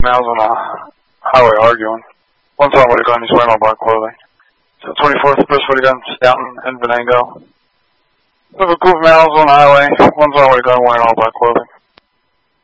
males on the highway arguing. One's on with a gun, he's wearing all black clothing. So 24th, first with a gun, Stanton and Venango. There's a group of males on the highway. One's on with a gun, wearing all black clothing.